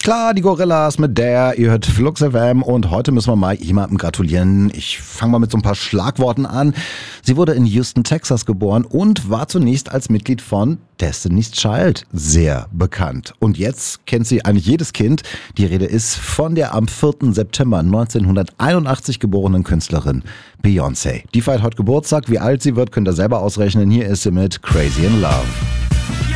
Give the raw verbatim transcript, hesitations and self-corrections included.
Klar, die Gorillas mit der, ihr hört Flux F M und heute müssen wir mal jemandem gratulieren. Ich fange mal mit so ein paar Schlagworten an. Sie wurde in Houston, Texas geboren und war zunächst als Mitglied von Destiny's Child sehr bekannt. Und jetzt kennt sie eigentlich jedes Kind. Die Rede ist von der am vierten September neunzehnhunderteinundachtzig geborenen Künstlerin Beyoncé. Die feiert heute Geburtstag. Wie alt sie wird, könnt ihr selber ausrechnen. Hier ist sie mit Crazy in Love.